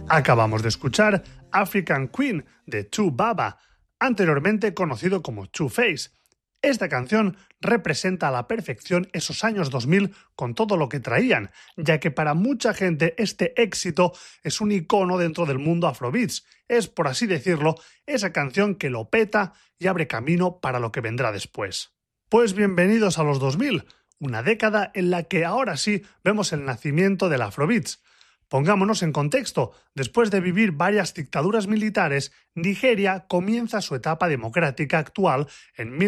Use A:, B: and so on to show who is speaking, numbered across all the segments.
A: Acabamos de escuchar African Queen de 2 Baba, anteriormente conocido como 2 Face. Esta canción representa a la perfección esos años 2000 con todo lo que traían, ya que para mucha gente este éxito es un icono dentro del mundo Afrobeats. Es, por así decirlo, esa canción que lo peta y abre camino para lo que vendrá después. Pues bienvenidos a los 2000, una década en la que ahora sí vemos el nacimiento del Afrobeats. Pongámonos en contexto. Después de vivir varias dictaduras militares, Nigeria comienza su etapa democrática actual en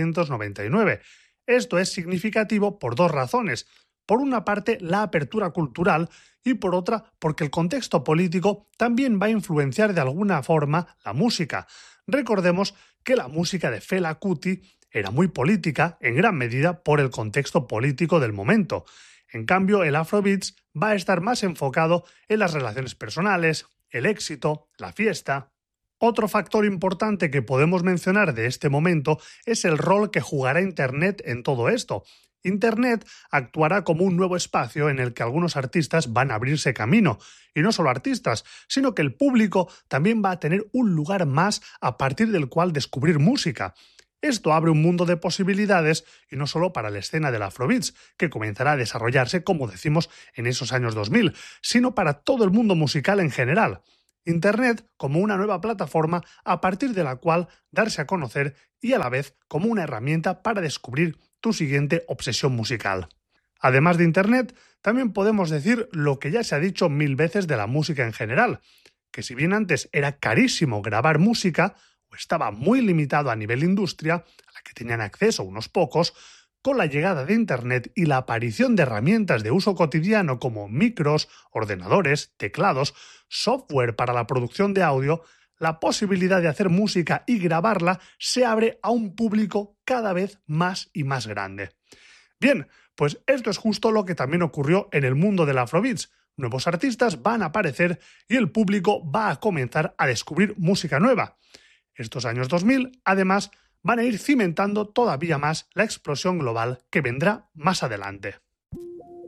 A: 1999. Esto es significativo por dos razones. Por una parte, la apertura cultural y por otra, porque el contexto político también va a influenciar de alguna forma la música. Recordemos que la música de Fela Kuti era muy política, en gran medida por el contexto político del momento. En cambio, el Afrobeats va a estar más enfocado en las relaciones personales, el éxito, la fiesta. Otro factor importante que podemos mencionar de este momento es el rol que jugará Internet en todo esto. Internet actuará como un nuevo espacio en el que algunos artistas van a abrirse camino. Y no solo artistas, sino que el público también va a tener un lugar más a partir del cual descubrir música. Esto abre un mundo de posibilidades y no solo para la escena del Afrobeats, que comenzará a desarrollarse, como decimos, en esos años 2000, sino para todo el mundo musical en general. Internet como una nueva plataforma a partir de la cual darse a conocer y a la vez como una herramienta para descubrir tu siguiente obsesión musical. Además de Internet, también podemos decir lo que ya se ha dicho 1000 veces de la música en general, que si bien antes era carísimo grabar música, o estaba muy limitado a nivel industria, a la que tenían acceso unos pocos, con la llegada de Internet y la aparición de herramientas de uso cotidiano como micros, ordenadores, teclados, software para la producción de audio, la posibilidad de hacer música y grabarla se abre a un público cada vez más y más grande. Bien, pues esto es justo lo que también ocurrió en el mundo del Afrobeats. Nuevos artistas van a aparecer y el público va a comenzar a descubrir música nueva. Estos años 2000, además, van a ir cimentando todavía más la explosión global que vendrá más adelante.